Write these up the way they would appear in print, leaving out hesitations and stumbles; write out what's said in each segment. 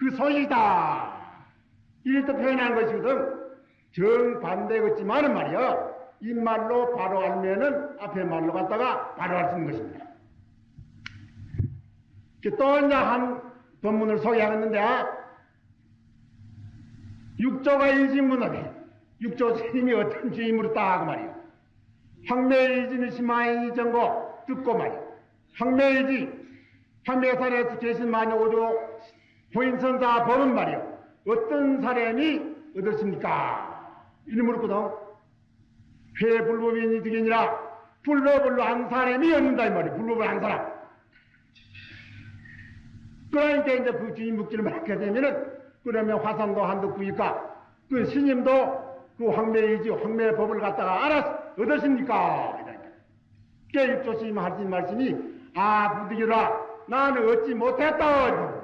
그 소이다. 이렇게 표현한 것이거든. 정반대겠지만은 말이야. 이 말로 바로 알면은 앞에 말로 갖다가 바로 알 수 있는 것입니다. 또 이제 한 본문을 소개하겠는데, 육조가 일진문학에 육조 스님이 어떤 주임으로 딱 말이요. 황매일지는 심하이 정고 듣고 말이요. 황매일지, 황매사례에서 계신 만이 오조 호인선사 법은 말이요. 어떤 사람이 얻었습니까? 이리 물었거든. 회불법인이 득이니라 불법을 한 사람이 얻는다 이 말이요. 불법을 한 사람. 그러니까 이제 그 주인 묵지를 맡게 되면은 그러면 화산도 한도 구니까 그 스님도 그 황매이지 황매법을 갖다가 알아서 얻으십니까? 그러니까 육조 스님 하신 말씀이 아 부득이라 나는 얻지 못했다.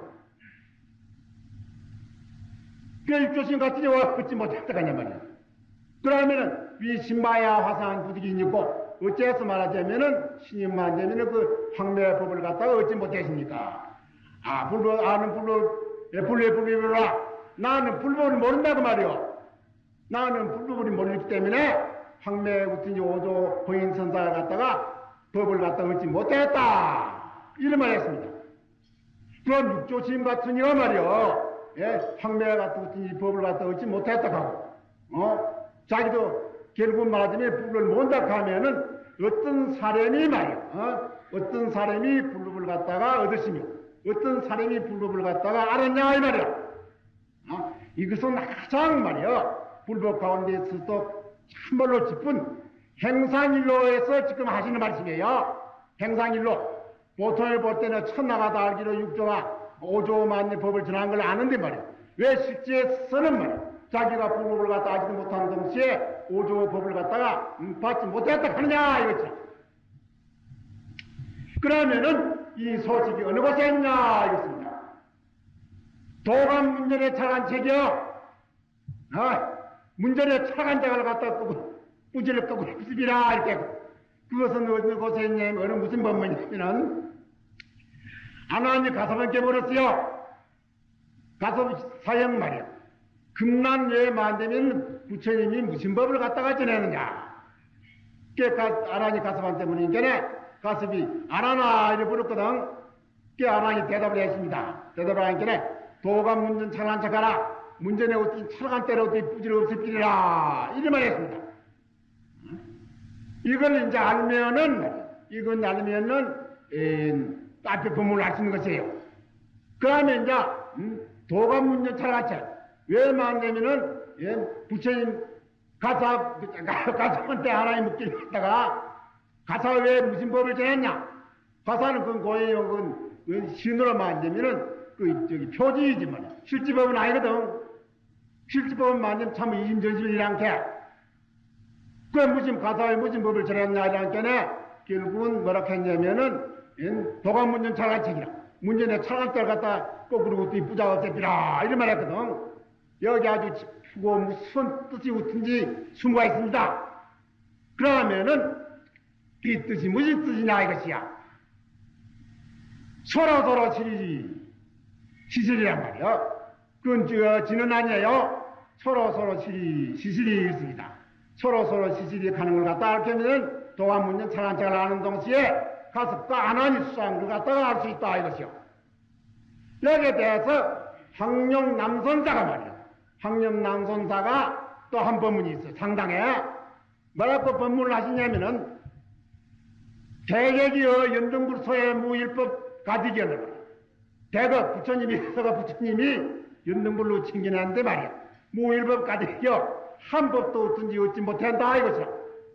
그 육조 스님 같은 경우 얻지 못했다 하냐 말이야. 그러면은 위 신마야 화산 부득이 있고 어째서 말하자면은 스님만 되면은 그 황매법을 갖다가 얻지 못했습니까? 아 불법 아는 불법이라 나는 불법을 모른다고 말이오. 나는 불법을 모르기 때문에 황매 같은 오조 호인선사를 갖다가 법을 갖다가 얻지 못했다. 이런 말 했습니다. 그럼 육조 스님 같은 경우 말이오. 예, 황매 같은 이 법을 갖다가 얻지 못했다고 하고, 자기도 결국 말하자면 불법을 모른다고 하면은 어떤 사람이 말이오. 어떤 사람이 불법을 갖다가 얻으시며 어떤 사람이 불법을 갖다가 알았냐 이 말이야. 이것은 가장 말이야. 불법 가운데서도 참말로 짚은 행상일로에서 지금 하시는 말씀이에요. 행상일로. 보통을 볼 때는 천나가다 알기로 육조가 오조만의 법을 전한 걸 아는데 말이야. 왜 실제에서는 말이야. 자기가 불법을 갖다 알지도 못하는 동시에 오조 법을 갖다가 받지 못했다 하느냐 이거죠. 그러면은 이 소식이 어느 곳에 있냐 이것입니다. 도감문전에 차간 책이요. 문전에 차간 책을 갖다 꾸지를 끄고 있으리라 이렇게. 그것은 어느 곳에 있냐면 어느 무슨 법문이냐면은 아나니 가섭은 깨버렸어요. 가섭 사형 말이야. 금난 외에 만되면 부처님이 무슨 법을 갖다가 전했느냐. 아나니 가섭한 때문이니까 가섭이 아나나 이래 부르거든. 아나니 대답을 했습니다. 대답을 하니까 도감 문전 차간 척하라. 문전에 어떻게 차간 때려 어떻게 부지를 없애기리라. 이래 말했습니다. 이걸 이제 알면은 앞에 법문을 알 수 있는 것이에요. 그러면 이제 도감 문전 차간 척. 왜 만되면은 부처님 가섭한테 하나님 묵기를 했다가 가사 왜 무슨 법을 전했냐? 가사는 그건 고해요. 그건 신으로만 되면은 저기 표지이지 말이야. 실지법은 아니거든. 실지법은 만되면 참 이심전심이란 게. 그 무슨 가사에 무슨 법을 전했냐 이란 게네 결국은 뭐라 했냐면은 도감문전 차간책이라. 문전에 차간대를 갖다 거꾸로 부자가 없애비라 이런 말 했거든. 여기 아주 짚고 무슨 뜻이 어떤지 숨어가 있습니다. 그러면은 이 뜻이 무슨 뜻이냐 이것이야. 서로서로 시실이란 말이야. 그건 지는 아니에요. 서로서로 시실이 있습니다. 서로서로 시실이 가는 걸 갖다 알게 하면 도감문전 차간책을 아는 동시에 가섭과 아나니 수사한 걸 갖다가 알 수 있다 이것이요. 여기에 대해서 황룡남선사가 말이야. 황룡남선사가 또 한 법문이 있어. 상당해. 뭐라고 법문을 하시냐면은 대객이여 연등불소의 무일법 가득이었는 거야. 대거 부처님이 연등불로 칭견하는데 말이야. 무일법 가득이여 한 법도 어떤지 얻지 못한다 이것이야.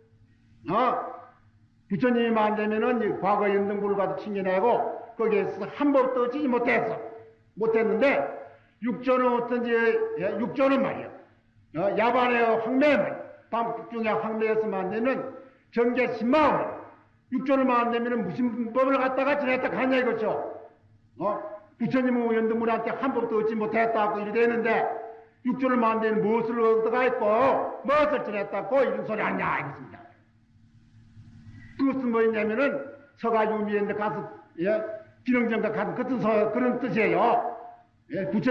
부처님이 만되면은 과거 연등불을 가도 칭견하고 거기에서 한 법도 얻지 못했는데 육조는 어떤지 육조는 말이야. 야반의 황매 말이야. 밤중에 황매에서 만되는 정계 10마을 육조를 만들면 무슨 법을 갖다가 전했다 하냐 이거죠. 부처님은 연등물한테 한 법도 얻지 못했다고 이래 되는데 육조를 만드는 무엇을 얻어가 있고 무엇을 전했다고 이런 소리 하냐 이것입니다. 그것은 뭐냐면은 서가 유미인데 가서 기능정과 같은 그런 뜻이에요. 부처